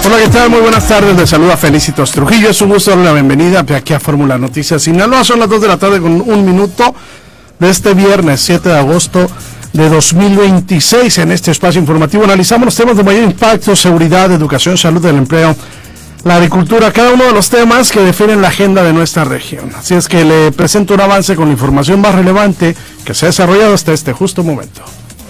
Hola, ¿qué tal? Muy buenas tardes. Les saluda Felicitos Trujillo. Es un gusto darle la bienvenida aquí a Fórmula Noticias Sinaloa. Son las 2 de la tarde con un minuto de este viernes 7 de agosto de 2026. En este espacio informativo analizamos los temas de mayor impacto: seguridad, educación, salud, del empleo, la agricultura, cada uno de los temas que definen la agenda de nuestra región. Así es que le presento un avance con la información más relevante que se ha desarrollado hasta este justo momento.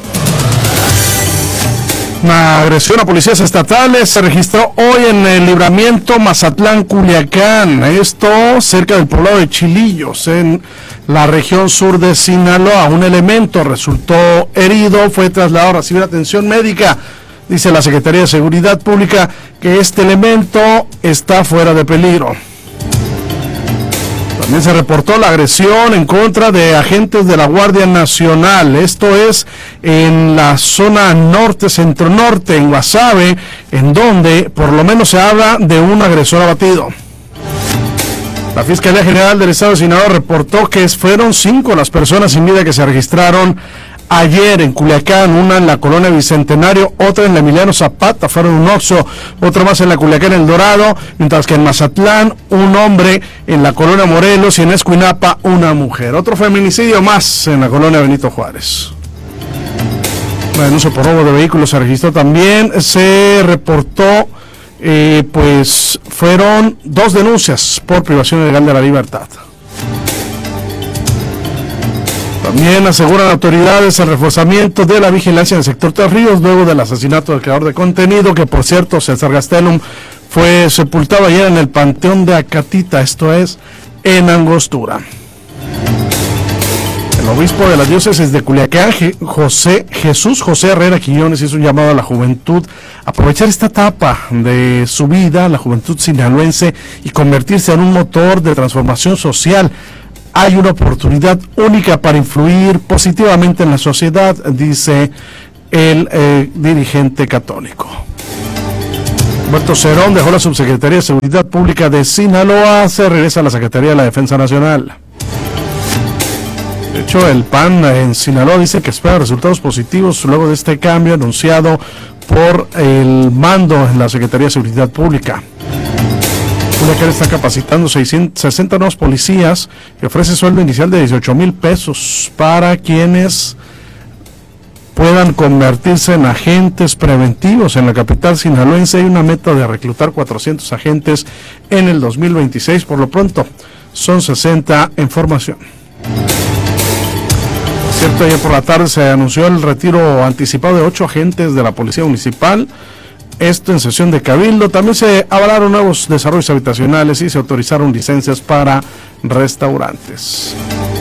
Una agresión a policías estatales se registró hoy en el libramiento Mazatlán, Culiacán. Esto cerca del poblado de Chilillos, en la región sur de Sinaloa. Un elemento resultó herido, fue trasladado a recibir atención médica. Dice la Secretaría de Seguridad Pública que este elemento está fuera de peligro. También se reportó la agresión en contra de agentes de la Guardia Nacional. Esto es en la zona norte, centro-norte, en Guasave, en donde por lo menos se habla de un agresor abatido. La Fiscalía General del Estado de Sinaloa reportó que fueron 5 las personas sin vida que se registraron ayer en Culiacán, una en la colonia Bicentenario, otra en la Emiliano Zapata, fueron un Oxxo, otro más en la Culiacán El Dorado, mientras que en Mazatlán un hombre, en la colonia Morelos, y en Escuinapa una mujer. Otro feminicidio más en la colonia Benito Juárez. Una denuncia por robo de vehículos se registró también, se reportó, pues fueron 2 denuncias por privación ilegal de la libertad. También aseguran autoridades el reforzamiento de la vigilancia en el sector Tres Ríos luego del asesinato del creador de contenido, que por cierto, César Gastelum, fue sepultado ayer en el Panteón de Acatita, esto es, en Angostura. El obispo de la diócesis de Culiacán, Jesús José Herrera Quiñones, hizo un llamado a la juventud a aprovechar esta etapa de su vida, la juventud sinaloense, y convertirse en un motor de transformación social. Hay una oportunidad única para influir positivamente en la sociedad, dice el dirigente católico. Humberto Cerón dejó la Subsecretaría de Seguridad Pública de Sinaloa, se regresa a la Secretaría de la Defensa Nacional. De hecho, el PAN en Sinaloa dice que espera resultados positivos luego de este cambio anunciado por el mando en la Secretaría de Seguridad Pública. Culiacán está capacitando 60 nuevos policías y ofrece sueldo inicial de 18,000 pesos para quienes puedan convertirse en agentes preventivos. En la capital sinaloense hay una meta de reclutar 400 agentes en el 2026. Por lo pronto, son 60 en formación. Por cierto, ayer por la tarde se anunció el retiro anticipado de 8 agentes de la Policía Municipal. Esto en sesión de Cabildo. También se avalaron nuevos desarrollos habitacionales y se autorizaron licencias para restaurantes.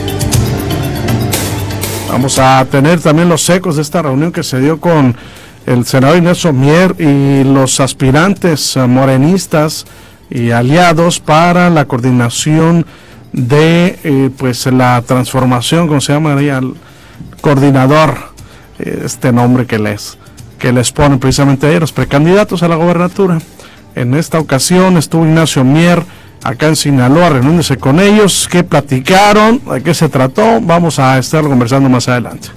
Vamos a tener también los ecos de esta reunión que se dio con el senador Ignacio Mier y los aspirantes morenistas y aliados para la coordinación de pues la transformación, ¿cómo se llamaría? El coordinador, este nombre que les ponen precisamente a los precandidatos a la gobernatura. En esta ocasión estuvo Ignacio Mier acá en Sinaloa reuniéndose con ellos. ¿Qué platicaron? ¿De qué se trató? Vamos a estar conversando más adelante.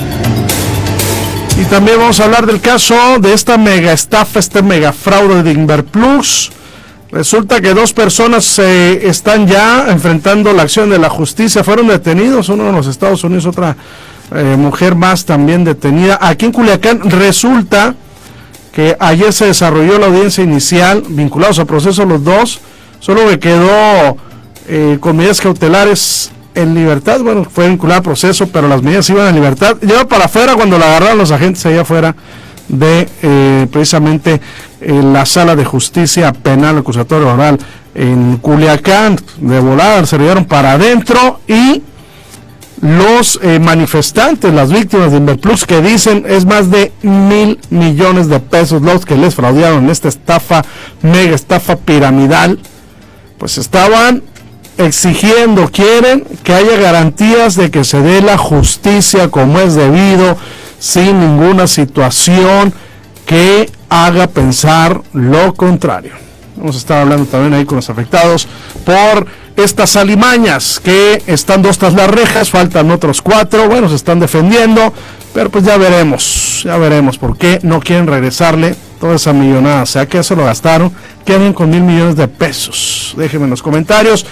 Y también vamos a hablar del caso de esta mega estafa, este mega fraude de Inverplus. Resulta que 2 personas están ya enfrentando la acción de la justicia. Fueron detenidos, uno en los Estados Unidos, otra mujer más también detenida. Aquí en Culiacán resulta que ayer se desarrolló la audiencia inicial, vinculados al proceso los 2, solo que quedó con medidas cautelares en libertad. Bueno, fue vinculado al proceso, pero las medidas iban en libertad. Lleva para afuera cuando la agarraron los agentes allá afuera de precisamente la Sala de Justicia Penal Acusatorio Oral en Culiacán. De volada se llevaron para adentro y los manifestantes, las víctimas de Inverplus, que dicen es más de 1,000 millones de pesos los que les fraudearon en esta estafa, mega estafa piramidal, pues estaban exigiendo, quieren que haya garantías de que se dé la justicia como es debido, sin ninguna situación que haga pensar lo contrario. Vamos a estar hablando también ahí con los afectados por estas alimañas, que están 2 tras las rejas, faltan otros 4, se están defendiendo, pero pues ya veremos por qué no quieren regresarle toda esa millonada, o sea que se lo gastaron, quedan con 1,000 millones de pesos. Déjenme en los comentarios,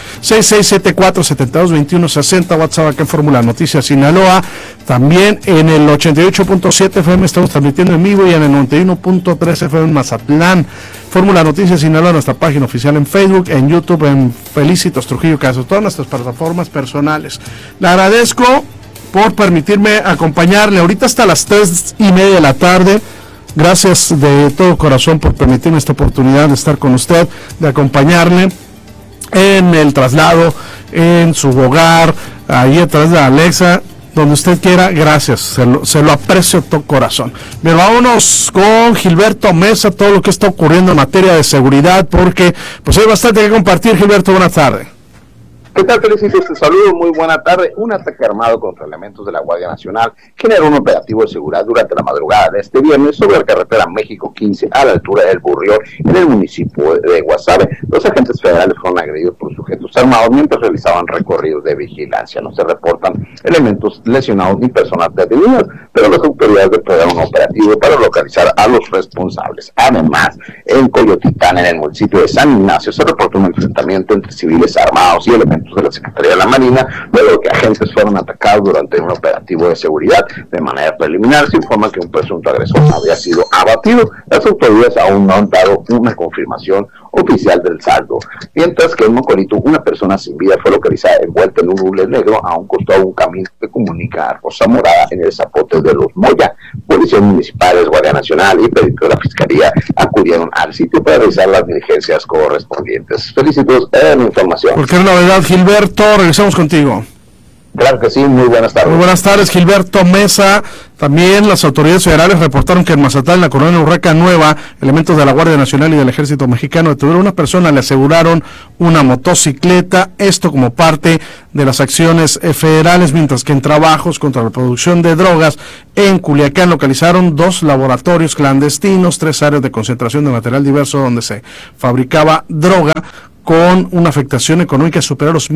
6674-722160, WhatsApp acá en Fórmula Noticias Sinaloa, también en el 88.7 FM estamos transmitiendo en vivo y en el 91.3 FM en Mazatlán. Fórmula Noticias Sinaloa, nuestra página oficial en Facebook, en YouTube, en Felicitos Trujillo Caso, todas nuestras plataformas personales. Le agradezco por permitirme acompañarle ahorita hasta las 3:30 de la tarde. Gracias de todo corazón por permitirme esta oportunidad de estar con usted, de acompañarle en el traslado, en su hogar, ahí atrás de Alexa, donde usted quiera. Gracias, se lo aprecio de todo corazón. Bien, vámonos con Gilberto Mesa, todo lo que está ocurriendo en materia de seguridad, porque pues hay bastante que compartir. Gilberto, buenas tardes. ¿Qué tal, Felicitos? Te saludo, muy buena tarde. Un ataque armado contra elementos de la Guardia Nacional generó un operativo de seguridad durante la madrugada de este viernes sobre la carretera México 15 a la altura del Burrión en el municipio de Guasave. Los agentes federales fueron agredidos por sujetos armados mientras realizaban recorridos de vigilancia. No se reportan elementos lesionados ni personas detenidas, pero las autoridades desplegaron un operativo para localizar a los responsables. Además, en Coyotitán, en el municipio de San Ignacio, se reportó un enfrentamiento entre civiles armados y elementos de la Secretaría de la Marina, luego que agentes fueron atacados durante un operativo de seguridad. De manera preliminar se informa que un presunto agresor había sido abatido. Las autoridades aún no han dado una confirmación oficial del saldo, mientras que en Mocorito una persona sin vida fue localizada envuelta en un hule negro a un costado de un camino que comunica a Rosa Morada en el Zapote de los Moya. Policías municipales, Guardia Nacional y peritos de la Fiscalía acudieron al sitio para realizar las diligencias correspondientes. Felicitos en información. Cualquier novedad, Gilberto, regresamos contigo. Claro que sí, muy buenas tardes. Muy buenas tardes, Gilberto Mesa. También las autoridades federales reportaron que en Mazatlán, en la colonia Urraca Nueva, elementos de la Guardia Nacional y del Ejército Mexicano detuvieron a una persona, le aseguraron una motocicleta, esto como parte de las acciones federales, mientras que en trabajos contra la producción de drogas en Culiacán localizaron 2 laboratorios clandestinos, 3 áreas de concentración de material diverso donde se fabricaba droga, con una afectación económica superior a los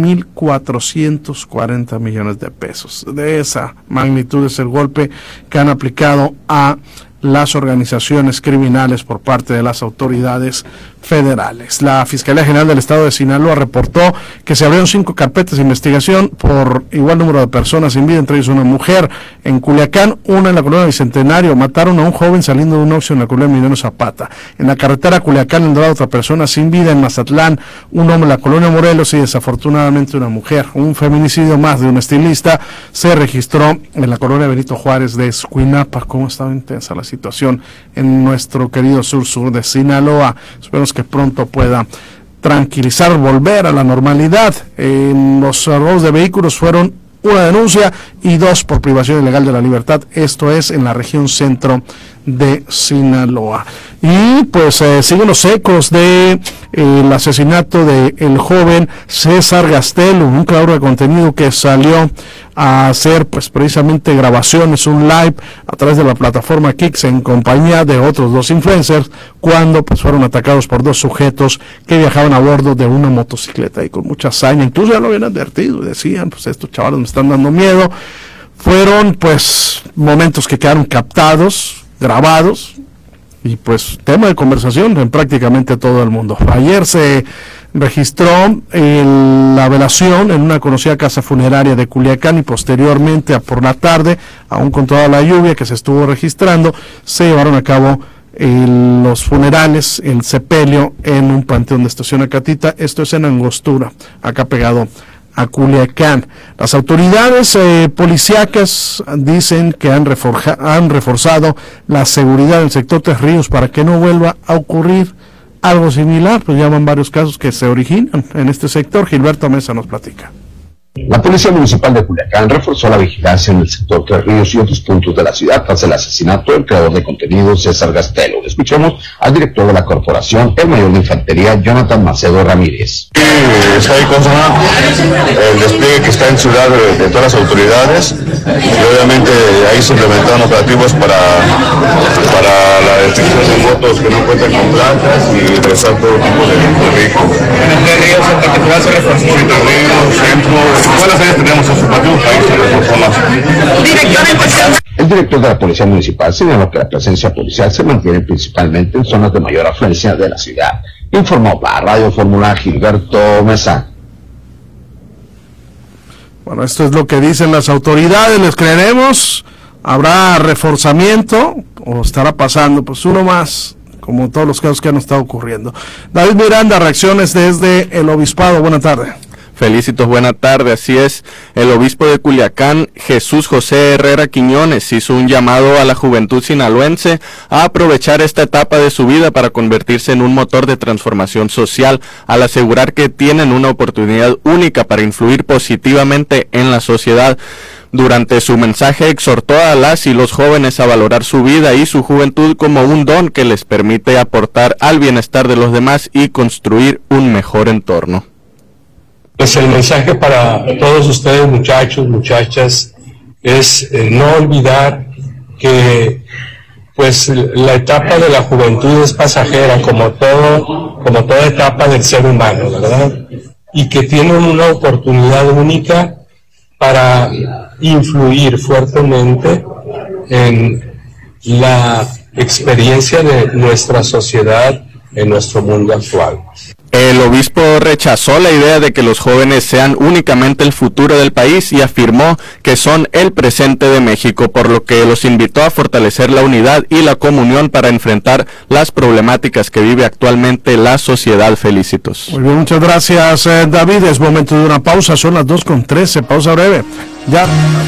1,440 millones de pesos. De esa magnitud es el golpe que han aplicado a las organizaciones criminales por parte de las autoridades federales. La Fiscalía General del Estado de Sinaloa reportó que se abrieron 5 carpetas de investigación por igual número de personas sin vida, entre ellos una mujer en Culiacán, una en la colonia Bicentenario. Mataron a un joven saliendo de un Oxxo en la colonia Emiliano Zapata. En la carretera Culiacán, en Dorado, otra persona sin vida. En Mazatlán, un hombre en la colonia Morelos y desafortunadamente una mujer. Un feminicidio más de un estilista se registró en la colonia Benito Juárez de Escuinapa. ¿Cómo estaba intensa la situación en nuestro querido sur de Sinaloa? Esperemos que pronto pueda tranquilizar, volver a la normalidad. En los robos de vehículos fueron 1 denuncia y 2 por privación ilegal de la libertad. Esto es en la región centro de Sinaloa. Y pues siguen los ecos de el asesinato de el joven César Gastelo, un creador de contenido que salió a hacer pues precisamente grabaciones, un live a través de la plataforma Kicks en compañía de otros 2 influencers, cuando pues fueron atacados por 2 sujetos que viajaban a bordo de una motocicleta y con mucha hazaña. Incluso ya lo habían advertido y decían, pues estos chavales me están dando miedo. Fueron pues momentos que quedaron captados, grabados, y pues tema de conversación en prácticamente todo el mundo. Ayer se registró la velación en una conocida casa funeraria de Culiacán y posteriormente por la tarde, aún con toda la lluvia que se estuvo registrando, se llevaron a cabo los funerales, el sepelio en un panteón de Estación Acatita. Esto es en Angostura, acá pegado a Culiacán. Las autoridades policíacas dicen que han reforzado la seguridad en el sector Tres Ríos para que no vuelva a ocurrir algo similar. Pues ya van varios casos que se originan en este sector. Gilberto Mesa nos platica. La Policía Municipal de Culiacán reforzó la vigilancia en el sector Tres Ríos y otros puntos de la ciudad tras el asesinato del creador de contenido César Gastelo. Escuchemos al director de la corporación, el mayor de infantería, Jonathan Macedo Ramírez. Está ahí consonante el despliegue que está en ciudad de todas las autoridades y obviamente ahí se implementaron operativos para la detección de motos que no cuentan con placas y realizar todo tipo de vehículos. En el Tres Ríos en particular se reforzó. En Tres Ríos, centro, todas las áreas tenemos esos operativos, ahí se reforzó más. El El director de la Policía Municipal señaló que la presencia policial se mantiene principalmente en zonas de mayor afluencia de la ciudad. Informó para Radio Fórmula Gilberto Mesa. Bueno, esto es lo que dicen las autoridades, les creeremos. ¿Habrá reforzamiento o estará pasando? Pues uno más, como todos los casos que han estado ocurriendo. David Miranda, reacciones desde el Obispado. Buenas tardes. Felicitos, buena tarde. Así es, el obispo de Culiacán, Jesús José Herrera Quiñones, hizo un llamado a la juventud sinaloense a aprovechar esta etapa de su vida para convertirse en un motor de transformación social, al asegurar que tienen una oportunidad única para influir positivamente en la sociedad. Durante su mensaje exhortó a las y los jóvenes a valorar su vida y su juventud como un don que les permite aportar al bienestar de los demás y construir un mejor entorno. Pues el mensaje para todos ustedes, muchachos, muchachas, es no olvidar que pues la etapa de la juventud es pasajera, como toda etapa del ser humano, ¿verdad? Y que tienen una oportunidad única para influir fuertemente en la experiencia de nuestra sociedad en nuestro mundo actual. El obispo rechazó la idea de que los jóvenes sean únicamente el futuro del país y afirmó que son el presente de México, por lo que los invitó a fortalecer la unidad y la comunión para enfrentar las problemáticas que vive actualmente la sociedad. Felicitos. Muy bien, muchas gracias, David. Es momento de una pausa, son las 2:13, pausa breve. Ya.